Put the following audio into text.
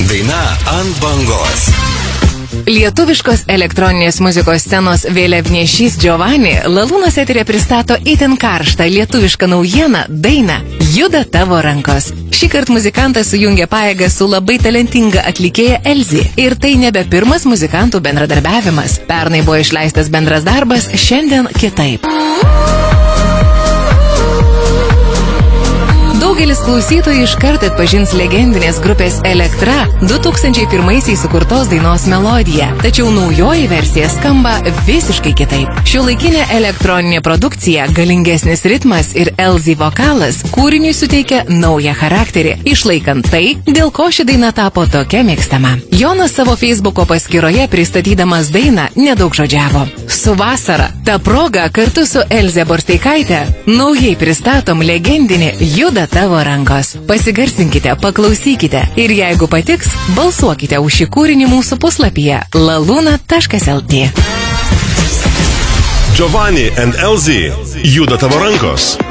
Daina ant bangos. Lietuviškos elektroninės muzikos scenos vėliavnešys Giovanni Lalūnas eterė pristato itin karštą lietuvišką naujieną dainą Juda tavo rankos. Šįkart muzikantas sujungė pajėgas su labai talentinga atlikėja Elzi. Ir tai nebe pirmas muzikantų bendradarbiavimas. Pernai buvo išleistas bendras darbas, šiandien kitaip. Daugelis klausytojų iškart atpažins legendinės grupės Elektra 2001-aisiais sukurtos dainos melodiją. Tačiau naujoji versija skamba visiškai kitaip. Šiuolaikinė elektroninė produkcija, galingesnis ritmas ir Elzi vokalas kūriniui suteikia naują charakterį, išlaikant tai, dėl ko ši daina tapo tokia mėgstama. Jonas savo Facebooko paskyroje pristatydamas dainą nedaug žodžiavo. Su vasara. Ta proga kartu su Elze Borsteikaite naujai pristatom legendinį Juda tavo rankos. Pasigarsinkite, paklausykite ir jeigu patiks, balsuokite už šį kūrinį mūsų puslapyje laluna.lt. Giovanni and Elzi. Juda tavo rankos.